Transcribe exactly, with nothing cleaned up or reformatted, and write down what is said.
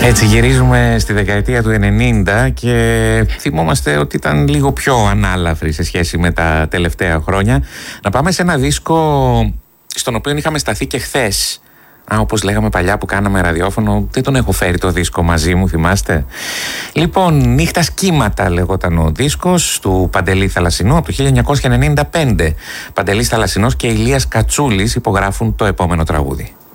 Έτσι γυρίζουμε στη δεκαετία του ενενήντα και θυμόμαστε ότι ήταν λίγο πιο ανάλαφρη σε σχέση με τα τελευταία χρόνια. Να πάμε σε ένα δίσκο στον οποίο είχαμε σταθεί και χθες. Α, όπως λέγαμε παλιά που κάναμε ραδιόφωνο, δεν τον έχω φέρει το δίσκο μαζί μου, θυμάστε. Λοιπόν, Νύχτα Κύματα λέγονταν ο δίσκος του Παντελή Θαλασσινού από το χίλια εννιακόσια ενενήντα πέντε. Παντελής Θαλασσινός και Ηλίας Κατσούλης υπογράφουν το επόμενο τραγούδι.